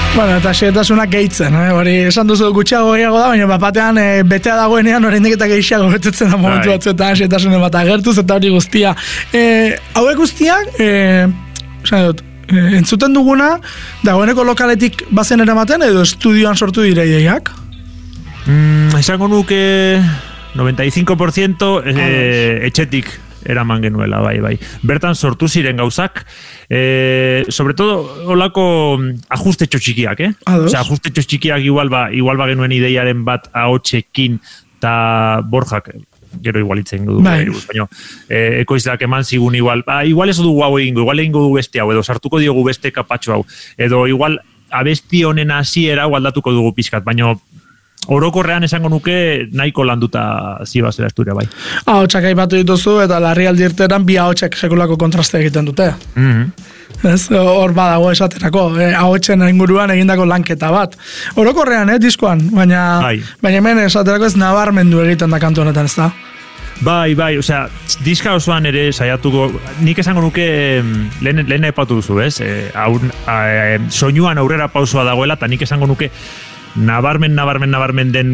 Bueno, eta xehetasunak gehitzen, hori esan duzu gutxiago gehiago da, baina batean betea dagoenean oraindik eta gehiago betetzen da momentu batzuetan xehetasunen bat agertuz eta hori guztia. Hauek guztiak, esan dut, entzuten duguna, dagoeneko lokaletik bazen eramaten edo estudioan sortu direiak? Esango nuke 95% etxetik eraman genuela, bai. Bertan sortu ziren gauzak, sobre todo, holako ajustetxo txikiak, Osea, ajustetxo txikiak igual ba genuen ideiaren bat ahotsekin eta Borjak, gero igual itzen dugu, baina ekoizleak eman zigun igual ez dugu hau egingo, igual egingo dugu beste hau, edo sartuko diogu beste kapatxo hau, edo igual abesti honen hasiera aldatuko dugu pixkat, baina orokorrean esango nuke nahiko landuta zibazera esturia bai. Ahotsak aipatu dituzu eta Larrialdi irteeran bi ahotsak sekulako kontraste egiten dute. Ez, hor badago esaterako, ahotsen inguruan egindako lanketa bat. Orokorrean, diskoan, baina hemen esaterako ez nabarmendu egiten da kantu honetan, ez da? Bai, osea, diska osoan ere saiatuko, nik esango nuke lehen aipatu duzu, ez? Soinuan aurrera pausoa dagoela, eta nik esango nuke nabarmen den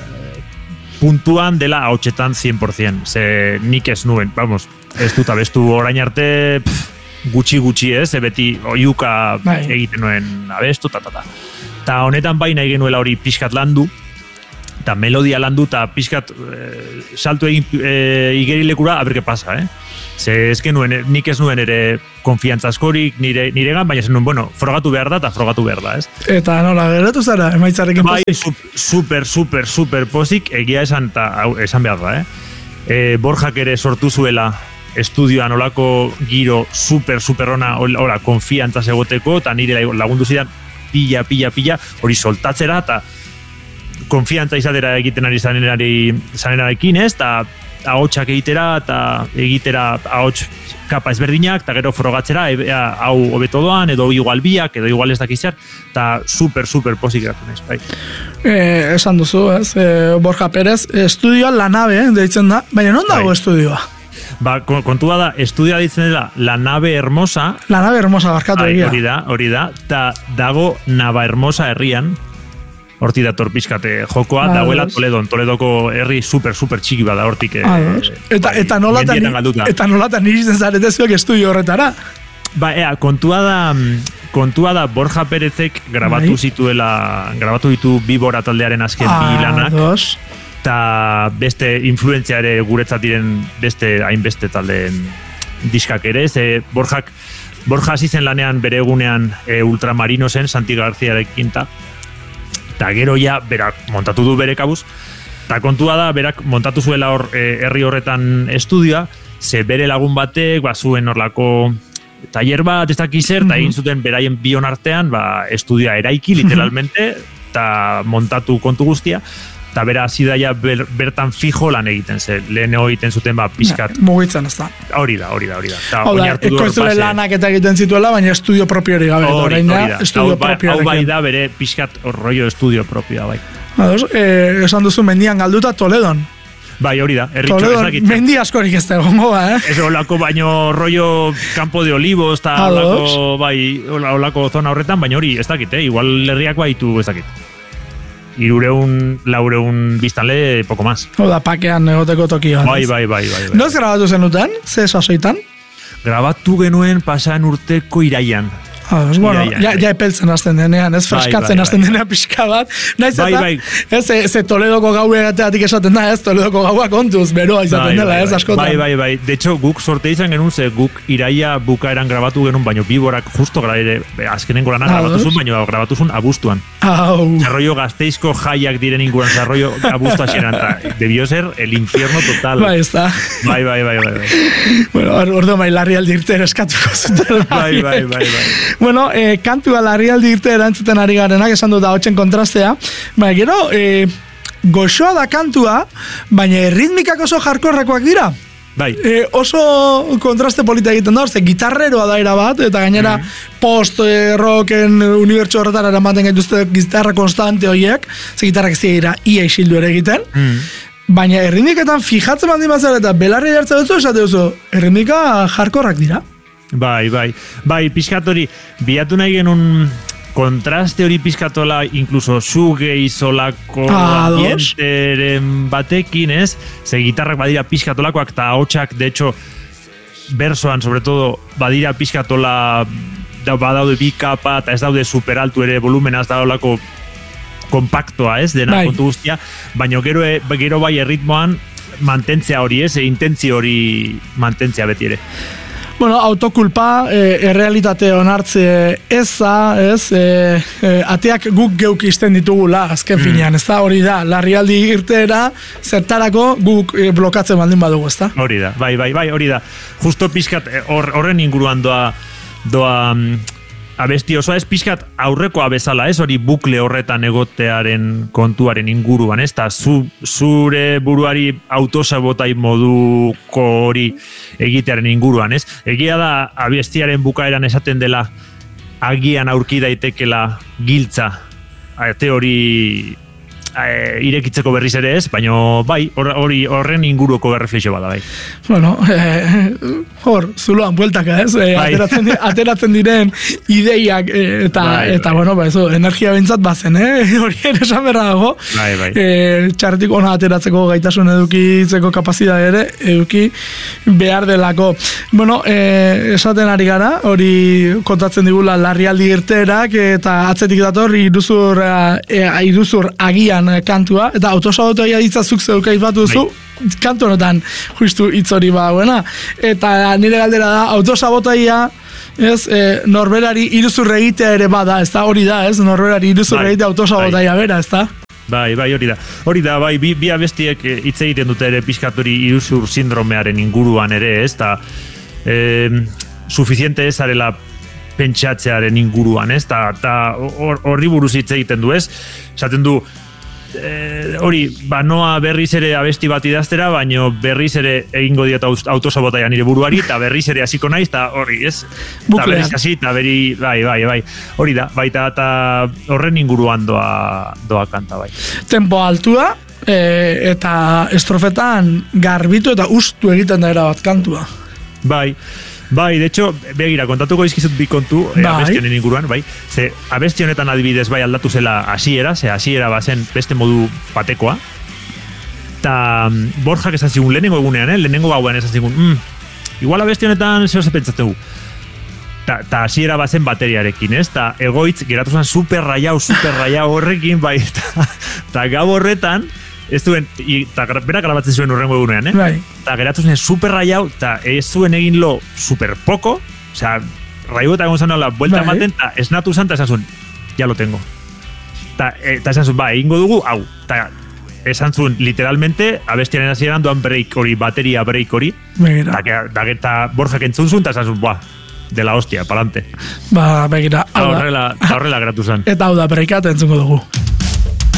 puntuan dela ahotsetan 100%. Ze nik ez nuen, vamos, ez dut abestu orain arte gutxi ez, beti oiuka egiten nuen abestu, Ta honetan bai nahi genuela hori pixkat landu, eta melodia landu, eta pixkat saltu egin igerilekura, a ber que pasa, Ze nik ez nuen ere konfiantza askorik niregan, baina zen nuen, bueno, frogatu behar da, eta frogatu behar da, ez? Eta nola, geratu zara, emaitzarekin pozik? Bai, super pozik, egia esan behar da, Borjak ere sortu zuela estudioan olako giro super ona, konfiantza egoteko, eta nire lagundu zidan pila, hori soltatzera, eta konfiantza izatera egiten ari zanerarekin, ez? Eta ahotsak egitera, eta egitera ahots kapa ezberdinak, eta gero frogatzera, hau hobeto doan, edo igual biak, edo igual ez dakizar, eta super pozik geratu naiz, bai. Esan duzu, ez? Borja Perez, estudioa La Nave, deitzen da, baina non dago estudioa? Kontua da, estudioa ditzen dela La Nave Hermosa. La Nave Hermosa, barkatu egia. Hori da, eta dago Navahermosa herrian, horti dator pizkate jokoa, dagoela Toledoko herri super txiki bada hortik. Eta nolatan iristen zarete zuek estudio horretara? Kontua da Borja Perezek grabatu ditu Bibora taldearen azken bi lanak, eta beste influentzia ere guretzat diren beste hainbeste taldeen diskak ere, ze Borja hasi zen lanean bere egunean Ultramarinosen, Santi Garziarekin eta gero ja, berak montatu du bere kabuz, eta kontua da, berak montatu zuela hor herri horretan estudioa, ze bere lagun batek, zuen horlako taller bat, ez dakiz zer, eta egin zuten beraien bion artean, estudioa eraiki, literalmente, eta montatu kontu guztia, eta bera hasi daia bertan fijo lan egiten, ze lehen egiten zuten pizkat. Mugitzen ez da. Hori da. Hau da, ekoizule lanak eta egiten zituela, baina estudio propiori gabe. Hori da. Hau bai da bere pizkat rollo estudio propioa, bai. Esan duzu mendian galduta Toledon. Bai, hori da. Toledon mendi askorik ez da egongo, Ez olako baino rollo Campo de Olivos, eta olako zona horretan, baina hori ez dakit, igual herriak baitu ez dakit. 300-400 biztanle, poco más. Oda, pakean egoteko tokia. Bai. Noz grabatu zenuten? Ze sasoitan? Grabatu genuen pasan urteko iraian. Bueno, ja epeltzen hasten denean, ez freskatzen hasten denean pixka bat. Naiz eta, ez Toledoko gaue egateatik esaten da, ez Toledoko gaua kontuz, beroa izaten dela, ez askotan. Bai. De hecho, guk sorte izan genuen, ze guk iraia bukaeran grabatu genuen, baino Biborak justo azkenengo lanak grabatu zuen, baino grabatu zuen abuztuan. Arroio Gasteizko jaiak diren inguran, arroio abuztua xeran, eta debió ser el infierno total. Bai, ez da. Bai. Bueno, ordo Larrialdi irteera eskatuko zuten. Bai. Bueno, kantua Larrialdi irte erantzuten ari garenak, esan dut ahotsen kontrastea. Baina, gero, goxoa da kantua, baina ritmikak oso jarkorrekoak dira. Bai. Oso kontraste polita egiten da, orze, gitarreroa daira bat, eta gainera post-rocken unibertsu horretara eramaten gaituzte gitarra konstante horiek, ze gitarrak ez dira ia isildu ere egiten. Baina erritmiketan fijatzen baldin bazara eta belarri jartzen duzu, esate duzu, erritmika jarkorrak dira. Bai, pixkat hori, bilatu nahi genuen kontraste hori pizkatola, incluso zuge izolako ambienteren batekin, ez? Ze gitarrak badira pizkatolakoak, eta hotxak, de hecho, bersoan, sobre todo, badira pizkatola, badaude bi kapa, eta ez daude superaltu ere volumena, ez daulako kompaktoa, ez? Dena kontu guztia, baina gero bai erritmoan mantentzea hori, ez? Intentzio hori mantentzea beti ere. Bueno, autokulpa, errealitate onartze eza, ez? Ateak guk geuk izten ditugula, azken finean, ez da? Hori da, larrialdi irteera, zertarako guk blokatzen baldin badugu, ez da? Hori da, bai, hori da. Justo pixkat horren inguruan doa abesti osoa, ez pixkat aurrekoa bezala, ez hori bukle horretan egotearen kontuaren inguruan, ez? Ta zure buruari autosabotai moduko hori egitearen inguruan, ez? Egia da abestiaren bukaeran esaten dela agian aurki daitekela giltza, hori irekitzeko berriz ere ez, baina bai, horren inguruko berreflexio bada, bai. Bueno, zuloan bueltaka, ez? Ateratzen diren ideiak eta bueno, eso, energia bintzat bazen, horien esan berra dago. Bai. Txarretik ona ateratzeko gaitasun edukitzeko kapazidade ere, eduki behar delako. Bueno, esaten ari gara, hori kontatzen digula larrialdi irteerak, eta atzetik dator iruzur agian kantua, eta autosabotoia ditzazuk zeukait bat duzu, kantu honetan justu hitz hori bagoena. Eta nire galdera da, autosabotoia, ez, norberari iruzurre egitea ere bada, ez da, hori da, ez, norberari iruzurre egitea autosabotoia bera, ez da? Bai, hori da, bai, bi abestiek hitz egiten dute ere pizkaturi iruzur sindromearen inguruan ere, ez, eta suficiente ez arela pentsatzearen inguruan, ez, eta horri buruz hitz egiten du, ez, esaten du, hori, noa berriz ere abesti bat idaztera, baino berriz ere egingo diot autosabotaia nire buruari, eta berriz ere hasiko naiz, eta hori, ez? Eta berriz hasi, eta bai. Hori da, baita eta horren inguruan doa kanta, bai. Tempo altua, eta estrofetan garbitu eta ustu egiten da erabat kantua. Bai, de hecho, begira, kontatuko izkizut bi kontu abestionen inguruan, bai. Ze abesti honetan adibidez bai aldatu zela hasiera bazen beste modu batekoa. Ta Borjak esan zigun lehenengo egunean, lehenengo gauean esan zigun, igual abesti honetan zeo ze pentsatzegu. Ta hasiera bazen bateriarekin, ez? Ta egoitz geratu zen super rayau horrekin, bai. Ta gau horretan, ez duen, eta berak alabatzen zuen urrengo egunean, eta geratu zen super rayau, eta ez zuen egin lo super poco, osea, raio eta gonzan la vuelta ematen, eta esnatu zen, eta esan zuen, ya lo tengo. Eta esan zuen, egingo dugu, hau, eta esan zuen, literalmente, abestiaren hasieran doan break hori, bateria break hori, eta Borjak entzun zuen, eta esan zuen, de la hostia, palante. Begira, horrela geratu zen. Eta hau da, breakat entzungo dugu.